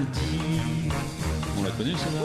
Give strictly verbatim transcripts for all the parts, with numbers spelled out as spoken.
On la connaît, celle-là?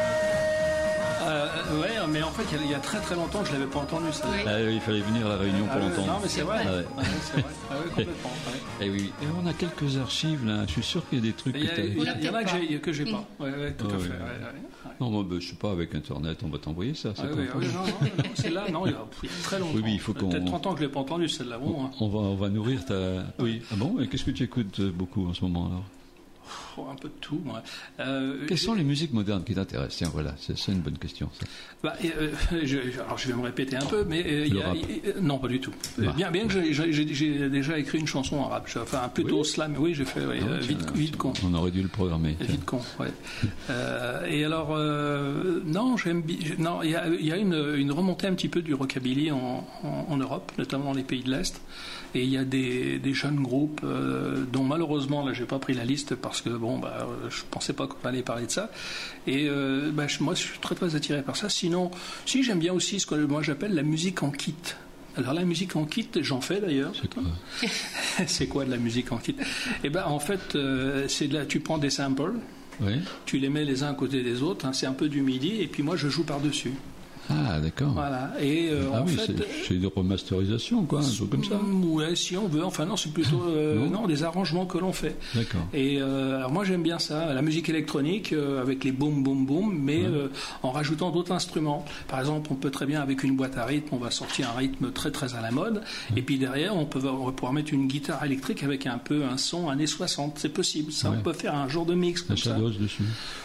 Euh, ouais, mais en fait, il y, a, il y a très très longtemps que je l'avais pas entendu ça. Oui. Ah, oui, il fallait venir à la Réunion pour Ah, l'entendre. Non, mais c'est vrai. Ah, ouais. Ah, ouais, c'est vrai. Ah, oui, complètement. Ouais. Et oui, et on a quelques archives là. Je suis sûr qu'il y a des trucs Il y, que a- tu il y, a- il y en a que pas. j'ai, que j'ai pas. Ouais, ouais, tout Ah, à ouais, fait. ouais. Ouais, ouais, ouais. Non, moi, ben, je sais pas, avec Internet, on va t'envoyer ça. C'est Ah, pas oui, un oui, problème. non, non, non, c'est là, non, il y a il y a très longtemps. Oui, oui, il faut qu'on- Peut-être trente ans que je l'ai pas entendu celle-là. Bon, hein. On va, on va nourrir ta. Oui. Ah bon? Et qu'est-ce que tu écoutes euh, beaucoup en ce moment alors? Oh, un peu de tout, moi. Euh, Quelles sont les musiques modernes qui t'intéressent? Tiens, voilà, c'est c'est une bonne question. Ça. Bah, euh, je, alors je vais me répéter un peu, mais euh, il y Le a, rap. il- non, pas du tout. Bah. Bien, bien que j'ai- j'ai j'ai- j'ai déjà écrit une chanson en rap, J'ai- enfin plutôt Oui. slam. Oui, j'ai fait ouais, Ah, euh, tiens, vite, vite con. On aurait dû le programmer. tiens. Vite con, ouais. Euh, et alors, euh, non, j'aime bien. Non, il y a, il y a une, une remontée un petit peu du rockabilly en, en, en Europe, notamment dans les pays de l'Est. Et il y a des, des jeunes groupes euh, dont malheureusement, là, j'ai pas pris la liste parce que bon, bah, euh, je pensais pas qu'on allait parler de ça. Et euh, bah, je- moi, je suis très très attiré par ça. Sinon, si j'aime bien aussi ce que moi j'appelle la musique en kit. Alors la musique en kit, j'en fais d'ailleurs. C'est quoi? C'est quoi de la musique en kit? Eh ben en fait, euh, c'est de la, tu prends des samples, Oui. tu les mets les uns à côté des autres, hein, c'est un peu du midi, et puis moi je joue par-dessus. Ah, d'accord. Voilà. Et euh, Ah en oui, fait, c'est- c'est une remasterisation, quoi, un truc comme ça. Mm, ouais, si on veut. Enfin non, c'est plutôt euh, Non. non des arrangements que l'on fait. D'accord. Et euh, alors moi j'aime bien ça, la musique électronique euh, avec les boum boum boum, mais Ouais. euh, en rajoutant d'autres instruments. Par exemple, on peut très bien avec une boîte à rythme, on va sortir un rythme très très à la mode, et puis derrière on peut on va pouvoir mettre une guitare électrique avec un peu un son années soixante. C'est possible. Ça, Ouais. on peut faire un genre de mix La comme ça. Shadows dessus.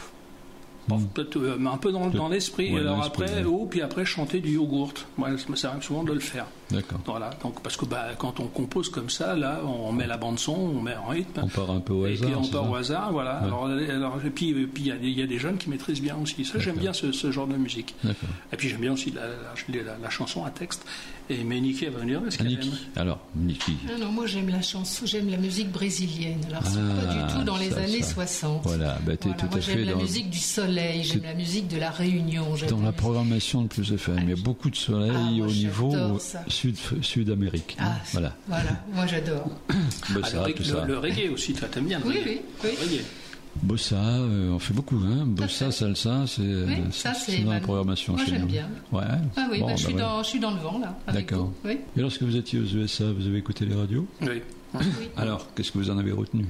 Bon, peut-être euh, mais un peu dans, dans l'esprit. Ouais, Et alors dans l'esprit, après, ouais. oh, puis après chanter du yogourt. Moi, ça arrive souvent de le faire. D'accord. Voilà. Donc parce que bah, quand on compose comme ça, là, on met la bande son, on met en rythme. On part un peu au Et hasard. puis on c'est part ça au hasard, voilà. Ouais. Alors, alors, et puis et puis il y a des- il y, a des jeunes qui maîtrisent bien aussi. Ça, j'aime D'accord. bien ce, ce genre de musique. D'accord. Et puis j'aime bien aussi la, la, la, la chanson à texte. Et mais Niki, elle va venir parce qu'elle Niki. aime. Alors, Niki. Non, non, moi j'aime la chanson, j'aime la musique brésilienne. Alors c'est Ah, pas du tout dans les ça, années ça. soixante. Voilà, bah, t'es Voilà, tout moi à fait j'aime la dans- musique du soleil, j'aime C'est- la musique de la Réunion. j'aime Dans la musique- programmation de Plus F M, il y a beaucoup de soleil Ah, moi, au niveau j'adore ça. sud, sud-Amérique. hein. Ah, c'est- Voilà. voilà, moi j'adore. Bossa, Ah, le, tout le- ça. le reggae aussi, toi t'aimes bien le Oui, reggae. oui, oui. Le reggae. Bossa, euh, on fait beaucoup, hein. Bossa, salsa, c'est Oui, c'est- ça, c'est c'est dans la ma- programmation moi, chez j'aime nous. bien. Ouais. Ah oui, Bon, bah, je, bah, suis voilà. dans, je suis dans le vent là. avec D'accord. vous. Oui. Et lorsque vous étiez aux U S A, vous avez écouté les radios? Oui. Alors, qu'est-ce que vous en avez retenu?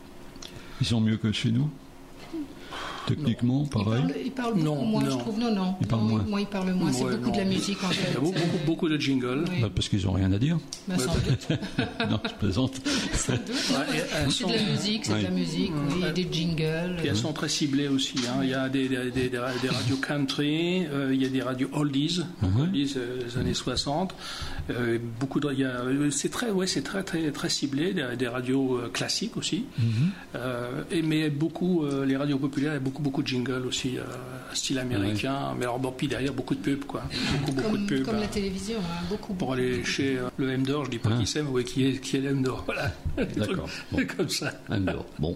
Ils sont mieux que chez nous? Techniquement, Il pareil? parle, il parle beaucoup Non, moins, non. je trouve. Non, non. Il parle non, moins. Moi, il parle moins. C'est Ouais, beaucoup de la non. musique en Il y fait. a beaucoup, beaucoup, beaucoup de jingles. Oui. Bah, parce qu'ils ont rien à dire. Bah, sans doute. Non, je plaisante. Sans doute. Ouais, et elles C'est sont- de la musique, c'est de la Ouais. musique, oui, et des jingles. Puis elles sont très ciblées aussi. Hein. Il y a des, des, des, des radios country, euh, il y a des radios oldies, donc Mhm. oldies euh, des années soixante. Euh, beaucoup de, il y a, c'est très, ouais, c'est très, très, très ciblé. Des, des radios euh, classiques aussi. Mhm. Euh, et mais beaucoup, euh, les radios populaires, il y a beaucoup, beaucoup de jingles aussi, euh, style américain. Mais alors bon, puis derrière beaucoup de pubs, quoi. Beaucoup, beaucoup Comme, de pubs. comme hein. la télévision, hein, beaucoup. Pour beaucoup. aller chez euh, le M d'or, je dis pas Ah. qui c'est, mais ouais, qui est, qui est le M d'or. Voilà. D'accord. Bon. C'est comme ça. Alors, bon.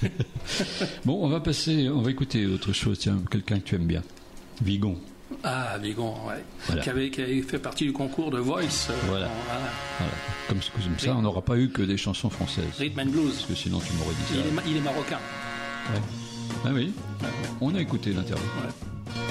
Bon, on va passer, on va écouter autre chose. Tiens, quelqu'un que tu aimes bien. Vigon. Ah, Vigon, ouais. Voilà. Qui, avait, qui avait fait partie du concours de Voice. euh, Voilà. en- voilà. Voilà. Comme, comme ça, on n'aura pas eu que des chansons françaises. Rhythm and Blues. Parce que sinon, tu m'aurais dit Il ça. est, ma- il est marocain. Ouais. Ah oui. On a écouté l'interview. Ouais.